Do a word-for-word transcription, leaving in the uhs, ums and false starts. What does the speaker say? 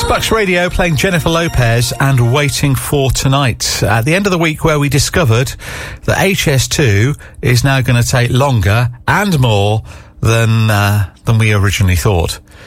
Bucks Radio playing Jennifer Lopez and Waiting for Tonight. At the end of the week where we discovered that H S two is now going to take longer and more than uh, than we originally thought.